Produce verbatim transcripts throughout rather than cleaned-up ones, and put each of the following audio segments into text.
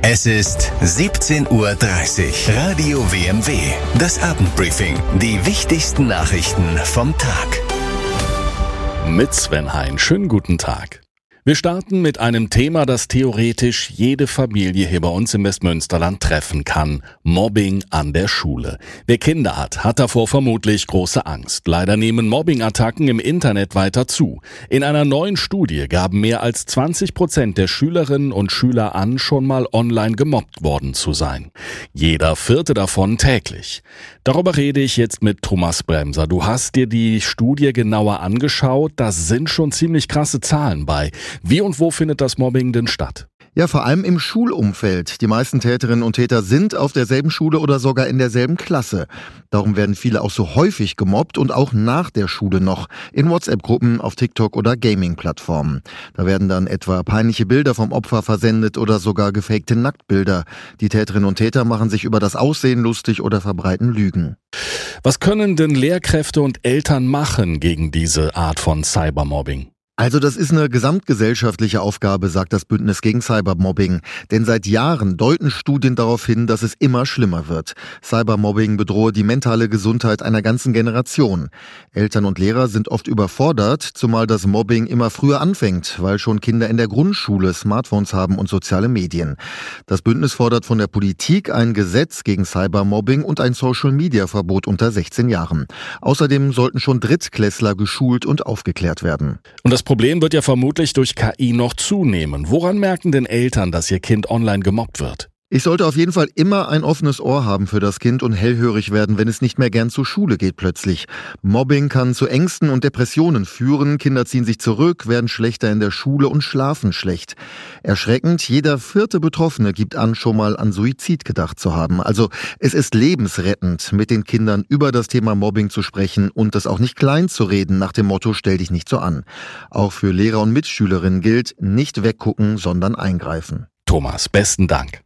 Es ist siebzehn Uhr dreißig. Radio W M W. Das Abendbriefing. Die wichtigsten Nachrichten vom Tag. Mit Sven Hein. Schönen guten Tag. Wir starten mit einem Thema, das theoretisch jede Familie hier bei uns im Westmünsterland treffen kann. Mobbing an der Schule. Wer Kinder hat, hat davor vermutlich große Angst. Leider nehmen Mobbing-Attacken im Internet weiter zu. In einer neuen Studie gaben mehr als zwanzig Prozent der Schülerinnen und Schüler an, schon mal online gemobbt worden zu sein. Jeder vierte davon täglich. Darüber rede ich jetzt mit Thomas Bremser. Du hast dir die Studie genauer angeschaut. Da sind schon ziemlich krasse Zahlen bei. Wie und wo findet das Mobbing denn statt? Ja, vor allem im Schulumfeld. Die meisten Täterinnen und Täter sind auf derselben Schule oder sogar in derselben Klasse. Darum werden viele auch so häufig gemobbt und auch nach der Schule noch. In WhatsApp-Gruppen, auf TikTok oder Gaming-Plattformen. Da werden dann etwa peinliche Bilder vom Opfer versendet oder sogar gefakte Nacktbilder. Die Täterinnen und Täter machen sich über das Aussehen lustig oder verbreiten Lügen. Was können denn Lehrkräfte und Eltern machen gegen diese Art von Cybermobbing? Also das ist eine gesamtgesellschaftliche Aufgabe, sagt das Bündnis gegen Cybermobbing. Denn seit Jahren deuten Studien darauf hin, dass es immer schlimmer wird. Cybermobbing bedrohe die mentale Gesundheit einer ganzen Generation. Eltern und Lehrer sind oft überfordert, zumal das Mobbing immer früher anfängt, weil schon Kinder in der Grundschule Smartphones haben und soziale Medien. Das Bündnis fordert von der Politik ein Gesetz gegen Cybermobbing und ein Social-Media-Verbot unter sechzehn Jahren. Außerdem sollten schon Drittklässler geschult und aufgeklärt werden. Und das Problem wird ja vermutlich durch K I noch zunehmen. Woran merken denn Eltern, dass ihr Kind online gemobbt wird? Ich sollte auf jeden Fall immer ein offenes Ohr haben für das Kind und hellhörig werden, wenn es nicht mehr gern zur Schule geht plötzlich. Mobbing kann zu Ängsten und Depressionen führen. Kinder ziehen sich zurück, werden schlechter in der Schule und schlafen schlecht. Erschreckend, jeder vierte Betroffene gibt an, schon mal an Suizid gedacht zu haben. Also es ist lebensrettend, mit den Kindern über das Thema Mobbing zu sprechen und es auch nicht klein zu reden, nach dem Motto, stell dich nicht so an. Auch für Lehrer und Mitschülerinnen gilt, nicht weggucken, sondern eingreifen. Thomas, besten Dank.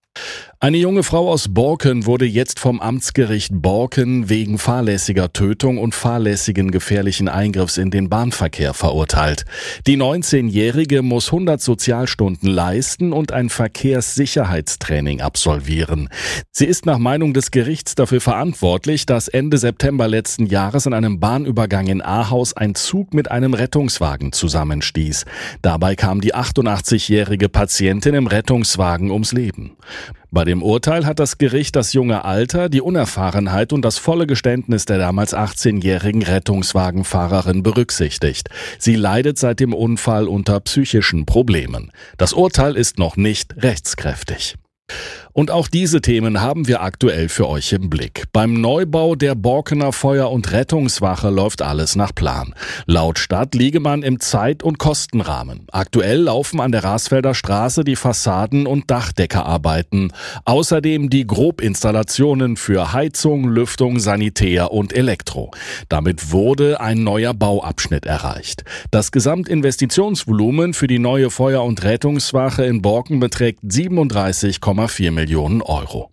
Eine junge Frau aus Borken wurde jetzt vom Amtsgericht Borken wegen fahrlässiger Tötung und fahrlässigen gefährlichen Eingriffs in den Bahnverkehr verurteilt. Die neunzehnjährige muss hundert Sozialstunden leisten und ein Verkehrssicherheitstraining absolvieren. Sie ist nach Meinung des Gerichts dafür verantwortlich, dass Ende September letzten Jahres an einem Bahnübergang in Ahaus ein Zug mit einem Rettungswagen zusammenstieß. Dabei kam die achtundachtzigjährige Patientin im Rettungswagen ums Leben. Bei dem Urteil hat das Gericht das junge Alter, die Unerfahrenheit und das volle Geständnis der damals achtzehnjährigen Rettungswagenfahrerin berücksichtigt. Sie leidet seit dem Unfall unter psychischen Problemen. Das Urteil ist noch nicht rechtskräftig. Und auch diese Themen haben wir aktuell für euch im Blick. Beim Neubau der Borkener Feuer- und Rettungswache läuft alles nach Plan. Laut Stadt liege man im Zeit- und Kostenrahmen. Aktuell laufen an der Rasfelder Straße die Fassaden- und Dachdeckerarbeiten. Außerdem die Grobinstallationen für Heizung, Lüftung, Sanitär und Elektro. Damit wurde ein neuer Bauabschnitt erreicht. Das Gesamtinvestitionsvolumen für die neue Feuer- und Rettungswache in Borken beträgt siebenunddreißig Komma vier Millionen Euro.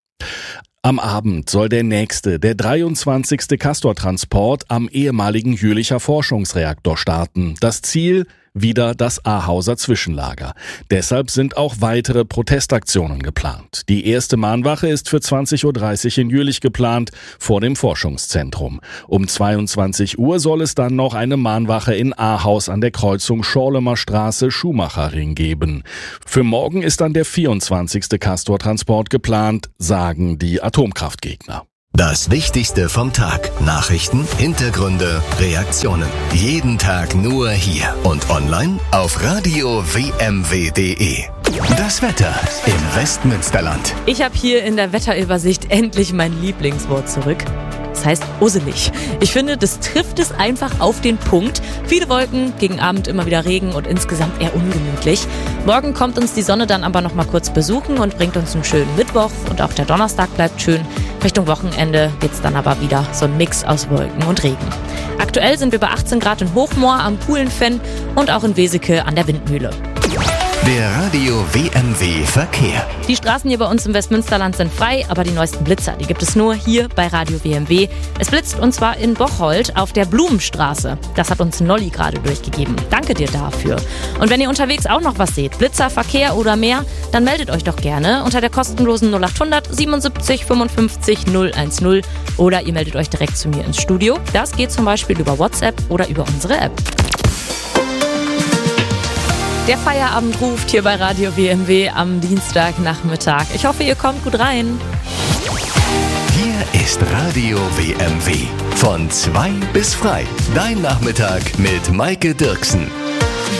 Am Abend soll der nächste, der dreiundzwanzigste Castor-Transport am ehemaligen Jülicher Forschungsreaktor starten. Das Ziel? Wieder das Ahauser Zwischenlager. Deshalb sind auch weitere Protestaktionen geplant. Die erste Mahnwache ist für zwanzig Uhr dreißig in Jülich geplant, vor dem Forschungszentrum. Um zweiundzwanzig Uhr soll es dann noch eine Mahnwache in Ahaus an der Kreuzung Schorlemer Straße Schumacherring geben. Für morgen ist dann der vierundzwanzigste Castor-Transport geplant, sagen die Atomkraftgegner. Das Wichtigste vom Tag. Nachrichten, Hintergründe, Reaktionen. Jeden Tag nur hier und online auf radio w m w punkt d e. Das Wetter im Westmünsterland. Ich habe hier in der Wetterübersicht endlich mein Lieblingswort zurück. Das heißt usselig. Ich finde, das trifft es einfach auf den Punkt. Viele Wolken, gegen Abend immer wieder Regen und insgesamt eher ungemütlich. Morgen kommt uns die Sonne dann aber noch mal kurz besuchen und bringt uns einen schönen Mittwoch. Und auch der Donnerstag bleibt schön. Richtung Wochenende geht's dann aber wieder so ein Mix aus Wolken und Regen. Aktuell sind wir bei achtzehn Grad in Hochmoor am Kuhlenfenn und auch in Weseke an der Windmühle. Der Radio W M W Verkehr. Die Straßen hier bei uns im Westmünsterland sind frei, aber die neuesten Blitzer, die gibt es nur hier bei Radio W M W. Es blitzt und zwar in Bocholt auf der Blumenstraße. Das hat uns Nolli gerade durchgegeben. Danke dir dafür. Und wenn ihr unterwegs auch noch was seht, Blitzer, Verkehr oder mehr, Dann meldet euch doch gerne unter der kostenlosen null acht hundert siebenundsiebzig fünfundfünfzig null eins null oder ihr meldet euch direkt zu mir ins Studio. Das geht zum Beispiel über WhatsApp oder über unsere App. Der Feierabend ruft hier bei Radio W M W am Dienstagnachmittag. Ich hoffe, ihr kommt gut rein. Hier ist Radio W M W. Von zwei bis frei. Dein Nachmittag mit Maike Dirksen.